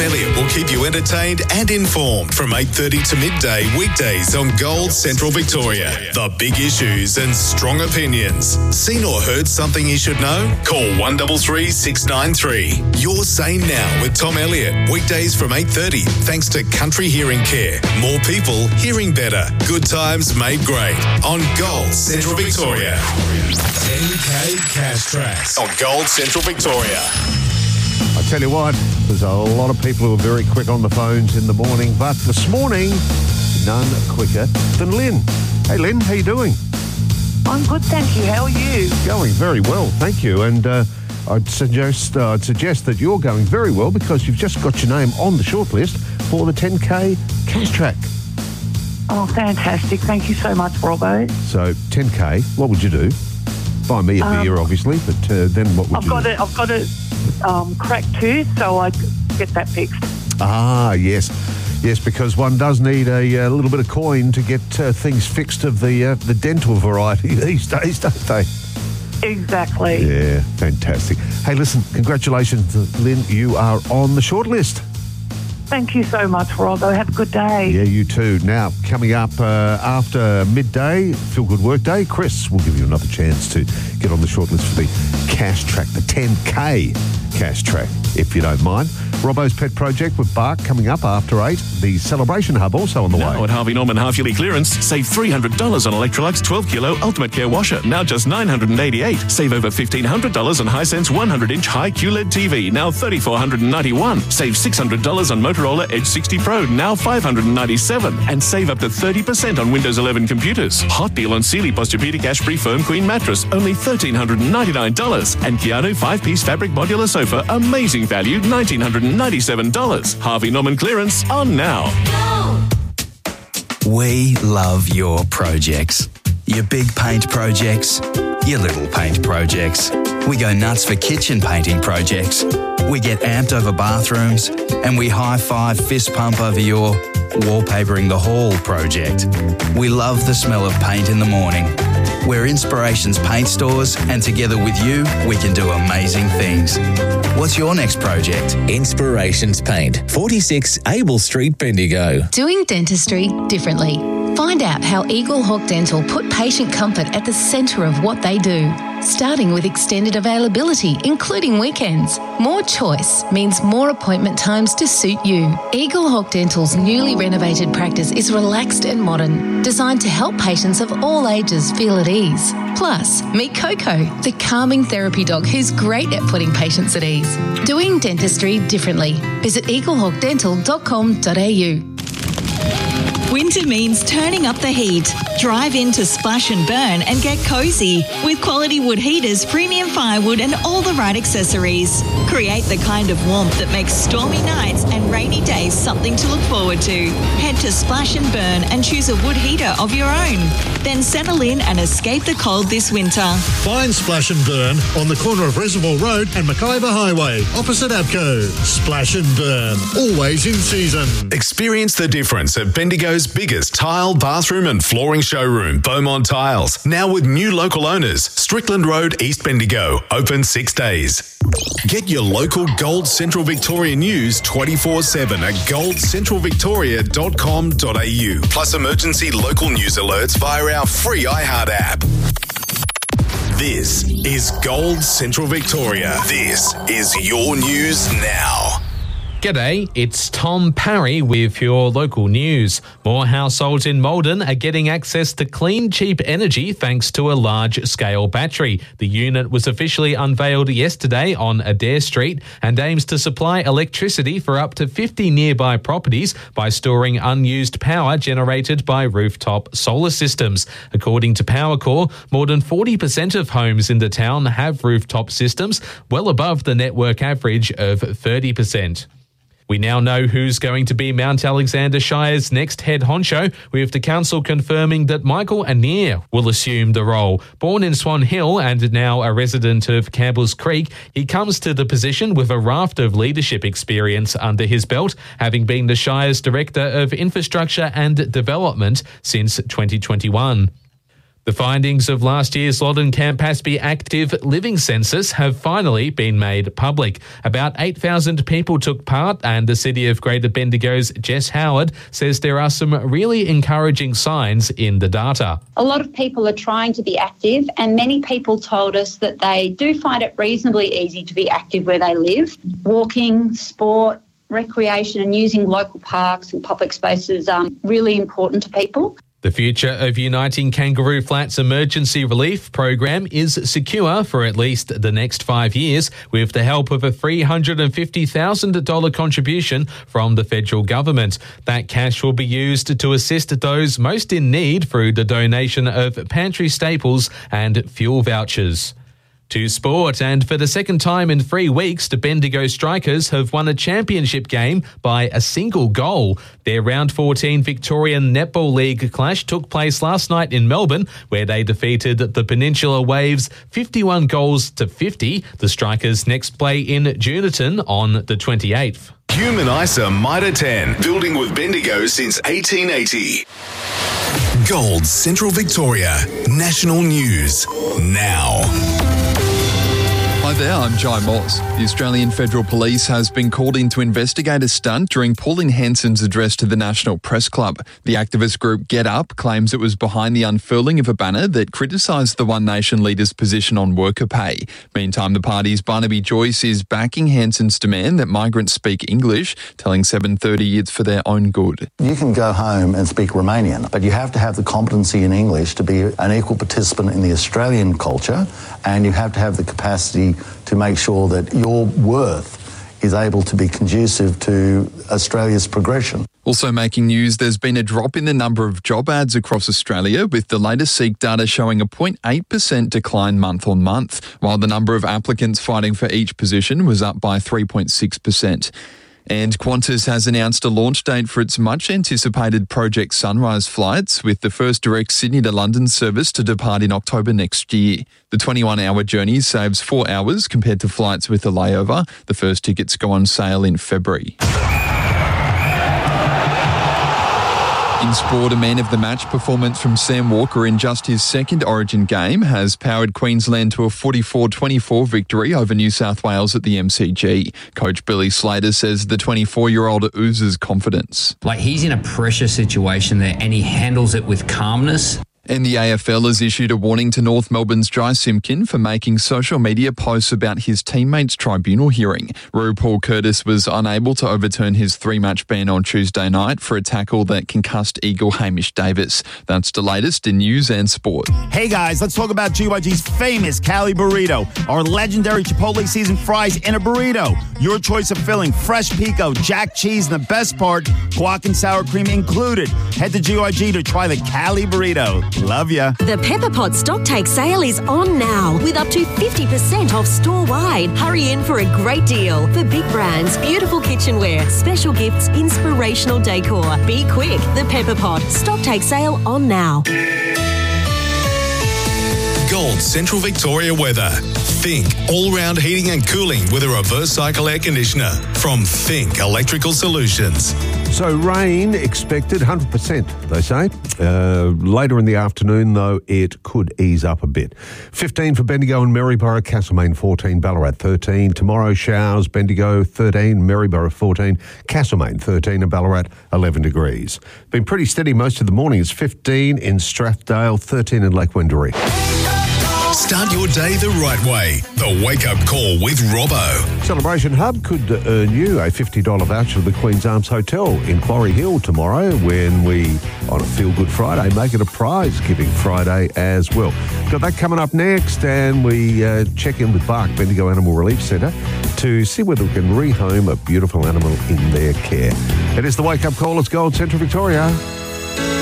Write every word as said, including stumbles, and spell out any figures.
Elliott will keep you entertained and informed from eight thirty to midday weekdays on Gold Central Victoria. The big issues and strong opinions. Seen or heard something you should know? Call one three three, six nine three. You're Sane Now with Tom Elliott. Weekdays from eight thirty thanks to Country Hearing Care. More people hearing better. Good times made great on Gold Central Victoria. ten K Cash Tracks on Gold Central Victoria. I tell you what, there's a lot of people who are very quick on the phones in the morning, but this morning, none quicker than Lynn. Hey Lynn, how you doing? I'm good, thank you. How are you? Going very well, thank you. And uh, I'd suggest uh, I'd suggest that you're going very well because you've just got your name on the shortlist for the ten K Cash Track. Oh, fantastic. Thank you so much, Robbo. So, ten K, what would you do? Buy me a beer, um, obviously, but uh, then what would I've you got do? A, I've got a um, cracked tooth, so I get that fixed. Ah, yes. Yes, because one does need a, a little bit of coin to get uh, things fixed of the uh, the dental variety these days, don't they? Exactly. Yeah, fantastic. Hey, listen, congratulations, Lynn. You are on the shortlist. Thank you so much, Robbo. Have a good day. Yeah, you too. Now, coming up uh, after midday, Feel Good Work Day, Chris will give you another chance to get on the shortlist for the Cash Track, the ten K Cash Track, if you don't mind. Robbo's Pet Project with Bark coming up after eight. The Celebration Hub also on the now way. At Harvey Norman half-yearly clearance, save three hundred dollars on Electrolux twelve kilo Ultimate Care Washer, now just nine hundred eighty-eight dollars. Save over fifteen hundred dollars on Hisense one hundred inch high Q L E D T V, now three thousand four hundred ninety-one dollars. Save six hundred dollars on Motorola Edge sixty Pro, now five hundred ninety-seven dollars. And save up to thirty percent on Windows eleven computers. Hot deal on Sealy Posturepedic Ashbury Firm Queen Mattress, only one thousand three hundred ninety-nine dollars. And Keanu five-piece fabric modular sofa, amazing value, one thousand nine hundred ninety-seven dollars. Harvey Norman clearance on now. We love your projects. Your big paint projects, your little paint projects. We go nuts for kitchen painting projects. We get amped over bathrooms, and we high-five fist pump over your wallpapering the hall project. We love the smell of paint in the morning. We're Inspirations Paint Stores, and together with you, we can do amazing things. What's your next project? Inspirations Paint, forty-six Abel Street, Bendigo. Doing dentistry differently. Find out how Eagle Hawk Dental put patient comfort at the centre of what they do. Starting with extended availability, including weekends. More choice means more appointment times to suit you. Eagle Hawk Dental's newly renovated practice is relaxed and modern, designed to help patients of all ages feel at ease. Plus, meet Coco, the calming therapy dog who's great at putting patients at ease. Doing dentistry differently. Visit eagle hawk dental dot com dot a u. Winter means turning up the heat. Drive into Splash and Burn and get cosy with quality wood heaters, premium firewood and all the right accessories. Create the kind of warmth that makes stormy nights and rainy days something to look forward to. Head to Splash and Burn and choose a wood heater of your own. Then settle in and escape the cold this winter. Find Splash and Burn on the corner of Reservoir Road and Mackayba Highway, opposite Abco. Splash and Burn, always in season. Experience the difference at Bendigo's biggest tile, bathroom and flooring showroom, Beaumont Tiles. Now with new local owners, Strickland Road, East Bendigo, open six days. Get your local Gold Central Victoria news twenty-four seven at gold central victoria dot com dot a u. Plus emergency local news alerts via our free iHeart app. This is Gold Central Victoria. This is your news now. G'day, it's Tom Parry with your local news. More households in Maldon are getting access to clean, cheap energy thanks to a large-scale battery. The unit was officially unveiled yesterday on Adair Street and aims to supply electricity for up to fifty nearby properties by storing unused power generated by rooftop solar systems. According to Powercore, more than forty percent of homes in the town have rooftop systems, well above the network average of thirty percent. We now know who's going to be Mount Alexander Shire's next head honcho, with the council confirming that Michael Annear will assume the role. Born in Swan Hill and now a resident of Campbell's Creek, he comes to the position with a raft of leadership experience under his belt, having been the Shire's Director of Infrastructure and Development since twenty twenty-one. The findings of last year's Loddon Campaspe Active Living Census have finally been made public. About eight thousand people took part, and the City of Greater Bendigo's Jess Howard says there are some really encouraging signs in the data. A lot of people are trying to be active, and many people told us that they do find it reasonably easy to be active where they live. Walking, sport, recreation and using local parks and public spaces are really important to people. The future of Uniting Kangaroo Flats Emergency Relief Program is secure for at least the next five years with the help of a three hundred fifty thousand dollars contribution from the federal government. That cash will be used to assist those most in need through the donation of pantry staples and fuel vouchers. To sport, and for the second time in three weeks, the Bendigo Strikers have won a championship game by a single goal. Their round fourteen Victorian Netball League clash took place last night in Melbourne, where they defeated the Peninsula Waves fifty-one goals to fifty. The Strikers next play in Juneton on the twenty-eighth. Human ISA Mitre ten, building with Bendigo since eighteen eighty. Gold Central Victoria, national news now. Hi there, I'm Jai Moss. The Australian Federal Police has been called in to investigate a stunt during Pauline Hanson's address to the National Press Club. The activist group Get Up claims it was behind the unfurling of a banner that criticised the One Nation leader's position on worker pay. Meantime, the party's Barnaby Joyce is backing Hanson's demand that migrants speak English, telling seven thirty it's for their own good. You can go home and speak Romanian, but you have to have the competency in English to be an equal participant in the Australian culture, and you have to have the capacity to make sure that your worth is able to be conducive to Australia's progression. Also making news, there's been a drop in the number of job ads across Australia, with the latest Seek data showing a zero point eight percent decline month on month, while the number of applicants fighting for each position was up by three point six percent. And Qantas has announced a launch date for its much-anticipated Project Sunrise flights, with the first direct Sydney to London service to depart in October next year. The twenty-one hour journey saves four hours compared to flights with a layover. The first tickets go on sale in February. In sport, a man of the match performance from Sam Walker in just his second Origin game has powered Queensland to a forty-four twenty-four victory over New South Wales at the M C G. Coach Billy Slater says the twenty-four-year-old oozes confidence. Like, he's in a pressure situation there and he handles it with calmness. And the A F L has issued a warning to North Melbourne's Jai Simpkin for making social media posts about his teammates' tribunal hearing. Rue Paul Curtis was unable to overturn his three-match ban on Tuesday night for a tackle that concussed Eagle Hamish Davis. That's the latest in news and sport. Hey guys, let's talk about G Y G's famous Cali Burrito, our legendary Chipotle seasoned fries in a burrito. Your choice of filling, fresh pico, jack cheese, and the best part, guac and sour cream included. Head to G Y G to try the Cali Burrito. Love ya. The Pepper Pot stock take sale is on now with up to fifty percent off store-wide. Hurry in for a great deal. For big brands, beautiful kitchenware, special gifts, inspirational decor. Be quick. The Pepper Pot stock take sale on now. Gold Central Victoria weather. Think all-round heating and cooling with a reverse cycle air conditioner from Think Electrical Solutions. So rain expected, one hundred percent, they say. Uh, later in the afternoon, though, it could ease up a bit. fifteen for Bendigo and Maryborough, Castlemaine fourteen, Ballarat thirteen. Tomorrow, showers, Bendigo thirteen, Maryborough fourteen, Castlemaine thirteen and Ballarat eleven degrees. Been pretty steady most of the morning. It's fifteen in Strathdale, thirteen in Lake Wendouree. Start your day the right way. The Wake Up Call with Robbo. Celebration Hub could earn you a fifty dollars voucher to the Queen's Arms Hotel in Quarry Hill tomorrow when we, on a Feel Good Friday, make it a prize-giving Friday as well. Got that coming up next, and we uh, check in with Bark, Bendigo Animal Relief Centre, to see whether we can rehome a beautiful animal in their care. It is the Wake Up Call. It's Gold Central Victoria.